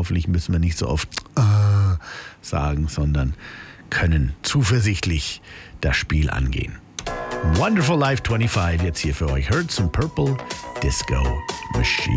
Hoffentlich müssen wir nicht so oft sagen, sondern können zuversichtlich das Spiel angehen. Wonderful Life 25 jetzt hier für euch. Hertz and Purple Disco Machine.